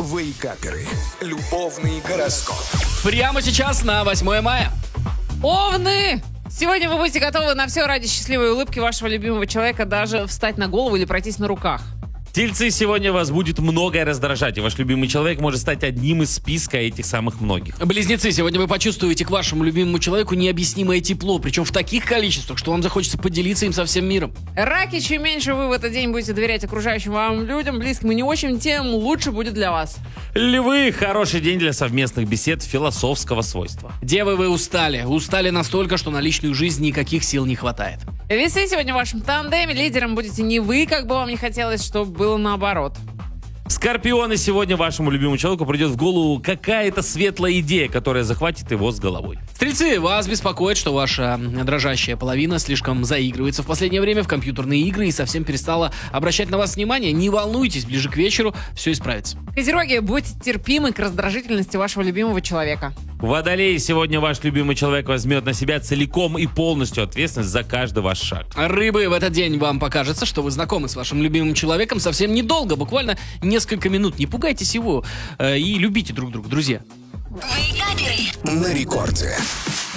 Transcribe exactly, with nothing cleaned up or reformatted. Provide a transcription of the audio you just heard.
Вейкаперы. Любовный гороскоп. Прямо сейчас на восьмое мая. Овны! Сегодня вы будете готовы на все ради счастливой улыбки вашего любимого человека, даже встать на голову или пройтись на руках. Тельцы, сегодня вас будет многое раздражать, и ваш любимый человек может стать одним из списка этих самых многих. Близнецы, сегодня вы почувствуете к вашему любимому человеку необъяснимое тепло, причем в таких количествах, что вам захочется поделиться им со всем миром. Раки, чем меньше вы в этот день будете доверять окружающим вам людям, близким и не очень, тем лучше будет для вас. Львы, хороший день для совместных бесед философского свойства. Девы, вы устали. Устали настолько, что на личную жизнь никаких сил не хватает. Весы, сегодня в вашем тандеме лидером будете не вы, как бы вам не хотелось, чтобы было наоборот. Скорпионы, сегодня вашему любимому человеку придет в голову какая-то светлая идея, которая захватит его с головой. Стрельцы, вас беспокоит, что ваша дрожащая половина слишком заигрывается в последнее время в компьютерные игры и совсем перестала обращать на вас внимание. Не волнуйтесь, ближе к вечеру все исправится. Козероги, будьте терпимы к раздражительности вашего любимого человека. Водолеи, сегодня ваш любимый человек возьмет на себя целиком и полностью ответственность за каждый ваш шаг. Рыбы, в этот день вам покажется, что вы знакомы с вашим любимым человеком совсем недолго, буквально несколько минут. Не пугайтесь его э, и любите друг друга, друзья. На рекорде.